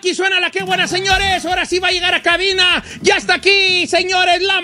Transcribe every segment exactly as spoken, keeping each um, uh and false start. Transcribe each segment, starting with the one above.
aquí suena la que buena, señores. Ahora sí va a llegar a cabina. Ya está aquí, señores, la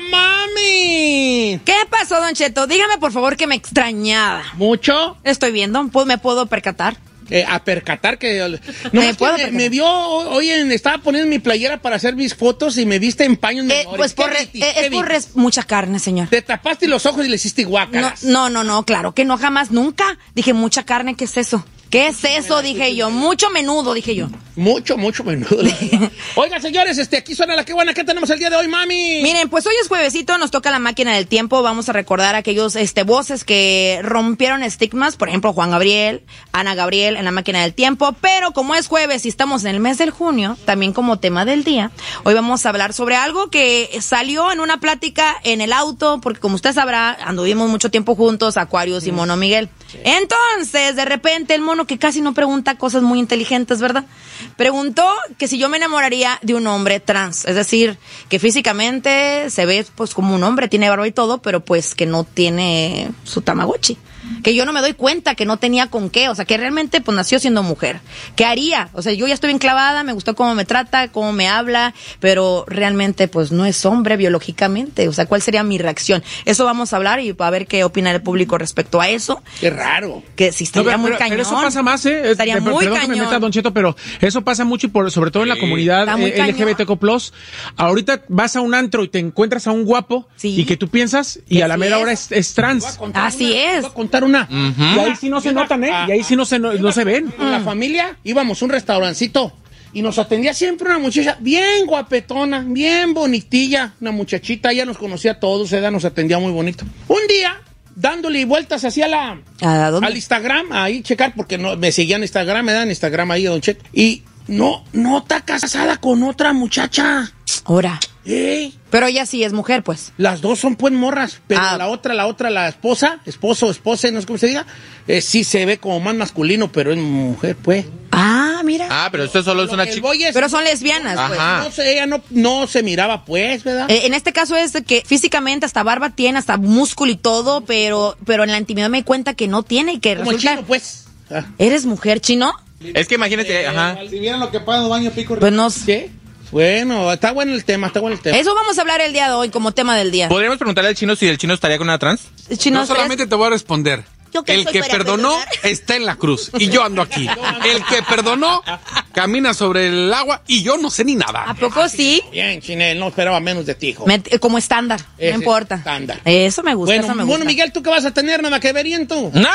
mami. ¿Qué pasó, Don Cheto? Dígame, por favor, que me extrañaba. ¿Mucho? Estoy viendo, pues me puedo percatar. Eh, a percatar que... No, ¿Me es puedo que me, percatar? me vio hoy, en, estaba poniendo mi playera para hacer mis fotos y me viste en paños Eh, menores. pues por ¿Qué re- viste? eh, ¿Qué es por viste? res- mucha carne, señor. Te tapaste los ojos y le hiciste No, guácaras. no, no, no, claro que no, jamás, nunca. Dije, mucha carne, ¿qué es eso? ¿Qué es eso? Dije yo. Mucho menudo, dije yo. Mucho, mucho menudo. Oiga, señores, este, aquí suena la que buena. ¿Qué tenemos el día de hoy, mami? Miren, pues hoy es juevesito, nos toca la máquina del tiempo. Vamos a recordar aquellos este, voces que rompieron estigmas. Por ejemplo, Juan Gabriel, Ana Gabriel en la máquina del tiempo. Pero como es jueves y estamos en el mes del junio, también como tema del día, hoy vamos a hablar sobre algo que salió en una plática en el auto, porque como usted sabrá, anduvimos mucho tiempo juntos, Aquarius y Mono Miguel. Entonces, de repente, el mono que casi no pregunta cosas muy inteligentes, ¿verdad? Preguntó que si yo me enamoraría de un hombre trans, es decir, que físicamente se ve pues como un hombre, tiene barba y todo, pero pues que no tiene su tamagotchi. Que yo no me doy cuenta que no tenía con qué, o sea, que realmente pues nació siendo mujer. ¿Qué haría? O sea, yo ya estoy bien clavada, me gustó cómo me trata, cómo me habla, pero realmente pues no es hombre biológicamente, o sea, ¿cuál sería mi reacción? Eso vamos a hablar y a ver qué opina el público respecto a eso. Qué raro. Que si estaría No, pero, muy pero, cañón. pero eso pasa más, ¿eh? Estaría Eh, muy perdón cañón. que me meta, Don Cheto, pero eso pasa mucho y por, sobre todo en la comunidad Está muy eh, L G B T Q plus. Ahorita vas a un antro y te encuentras a un guapo Sí. y que tú piensas y Que a la sí mera es. hora es, es trans. Así Una- es. Voy a contar una. Y ahí sí no se notan, ¿eh? Y ahí sí no se, no, no se ven. Con la familia íbamos a un restaurancito y nos atendía siempre una muchacha bien guapetona, bien bonitilla, una muchachita, ella nos conocía a todos, ella nos atendía muy bonito. Un día, dándole vueltas hacia la ¿A dónde? al Instagram, ahí checar, porque no, me seguían en Instagram, me dan Instagram ahí, Don Cheto, y no, no está casada con otra muchacha. Ahora. ¿Eh? Pero ella sí es mujer, pues. Las dos son pues morras, pero Ah. la otra, la otra, la esposa, esposo, esposa, no sé cómo se diga, eh, sí se ve como más masculino, pero es mujer, pues. Ah, mira. Ah, pero esto solo es una El chica. boy es- Pero son lesbianas, pues. Ajá. No sé, ella no, no se miraba, pues, ¿verdad? Eh, en este caso es de que físicamente hasta barba tiene, hasta músculo y todo, pero, pero en la intimidad me di cuenta que no tiene y que Como el resulta... chino, pues. Ah. ¿Eres mujer, Chino? Es que imagínate, ajá. Si vieran lo que pagan los baños pico. Pues no sé. ¿Qué? Bueno, está bueno el tema, está bueno el tema. Eso vamos a hablar el día de hoy como tema del día. ¿Podríamos preguntarle al chino si el chino estaría con una trans? Chino, No solamente te voy a responder. ¿Yo qué El soy que para perdonó perdonar? está en la cruz y yo ando aquí. El que perdonó camina sobre el agua y yo no sé ni ¿A nada. poco sí? Bien, Chinel, no esperaba menos de ti, hijo. Me- eh, como estándar, Ese no importa. estándar. Eso me gusta, Bueno, eso me bueno, gusta. Miguel, ¿tú qué vas a tener? Nada que ver, ¿y en tú? ¡No!